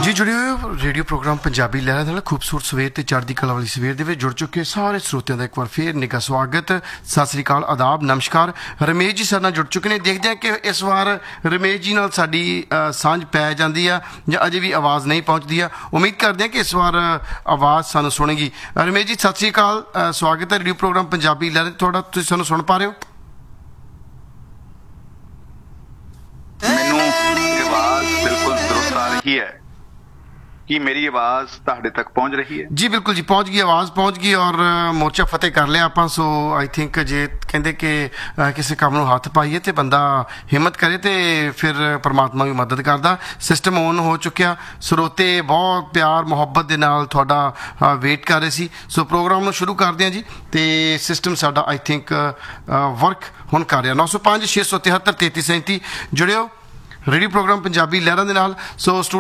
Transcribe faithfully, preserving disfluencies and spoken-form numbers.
ਜੀ ਜੁੜੇ ਹੋਏ ਰੇਡੀਓ ਪ੍ਰੋਗਰਾਮ ਪੰਜਾਬੀ ਲਹਿਰਾਂ ਨਾਲ ਖੂਬਸੂਰਤ ਸਵੇਰ ਤੇ ਚੜ੍ਹਦੀ ਕਲਾ ਵਾਲੀ ਸਵੇਰ ਦੇ ਵਿੱਚ ਜੁੜ ਚੁੱਕੇ ਸਾਰੇ ਸਰੋਤਿਆਂ ਦਾ ਇੱਕ ਵਾਰ ਫੇਰ ਨਿੱਘਾ ਸਵਾਗਤ, ਸਤਿ ਸ੍ਰੀ ਅਕਾਲ, ਆਦਾਬ, ਨਮਸਕਾਰ। ਰਮੇਸ਼ ਜੀ ਸਾਡੇ ਨਾਲ ਜੁੜ ਚੁੱਕੇ ਨੇ। ਦੇਖਦੇ ਹਾਂ ਕਿ ਇਸ ਵਾਰ ਰਮੇਸ਼ ਜੀ ਨਾਲ ਸਾਡੀ ਸਾਂਝ ਪੈ ਜਾਂਦੀ ਆ ਜਾਂ ਅਜੇ ਵੀ ਆਵਾਜ਼ ਨਹੀਂ ਪਹੁੰਚਦੀ ਆ। ਉਮੀਦ ਕਰਦੇ ਹਾਂ ਕਿ ਇਸ ਵਾਰ ਆਵਾਜ਼ ਸਾਨੂੰ ਸੁਣੇਗੀ। ਰਮੇਸ਼ ਜੀ ਸਤਿ ਸ੍ਰੀ ਅਕਾਲ, ਸਵਾਗਤ ਹੈ ਰੇਡੀਓ ਪ੍ਰੋਗਰਾਮ ਪੰਜਾਬੀ ਲਹਿਰਾਂ ਤੁਹਾਡਾ। ਤੁਸੀਂ ਸਾਨੂੰ ਸੁਣ ਪਾ ਰਹੇ ਹੋ? ਮੈਨੂੰ ਆਵਾਜ਼ ਬਿਲਕੁਲ ਦਰੁਸਤ ਆ ਰਹੀ ਹੈ। ਕੀ ਮੇਰੀ ਆਵਾਜ਼ ਤੁਹਾਡੇ ਤੱਕ ਪਹੁੰਚ ਰਹੀ ਹੈ? ਜੀ ਬਿਲਕੁਲ ਜੀ, ਪਹੁੰਚ ਗਈ, ਆਵਾਜ਼ ਪਹੁੰਚ ਗਈ ਔਰ ਮੋਰਚਾ ਫਤਿਹ ਕਰ ਲਿਆ ਆਪਾਂ। ਸੋ ਆਈ ਥਿੰਕ ਜੇ ਕਹਿੰਦੇ ਕਿ ਕਿਸੇ ਕੰਮ ਨੂੰ ਹੱਥ ਪਾਈਏ ਤੇ ਬੰਦਾ ਹਿੰਮਤ ਕਰੇ ਤੇ ਫਿਰ ਪਰਮਾਤਮਾ ਵੀ ਮਦਦ ਕਰਦਾ। ਸਿਸਟਮ ਔਨ ਹੋ ਚੁੱਕਿਆ, ਸਰੋਤੇ ਬਹੁਤ ਪਿਆਰ ਮੁਹੱਬਤ ਦੇ ਨਾਲ ਤੁਹਾਡਾ ਵੇਟ ਕਰ ਰਹੇ ਸੀ। ਸੋ ਪ੍ਰੋਗਰਾਮ ਨੂੰ ਸ਼ੁਰੂ ਕਰਦੇ ਹਾਂ ਜੀ। ਤੇ ਸਿਸਟਮ ਸਾਡਾ ਆਈ ਥਿੰਕ ਵਰਕ ਹੁਣ ਕਰ ਰਿਹਾ। ਨੌ ਸੌ ਪੰਜ ਛੇ ਸੌ ਤਿਹੱਤਰ ਤੇਤੀ ਸੈਂਤੀ ਜੁੜਿਓ ਰੇਡੀਓ ਪ੍ਰੋਗਰਾਮ ਪੰਜਾਬੀ ਲਹਿਰਾਂ ਦੇ ਨਾਲ। ਸੋ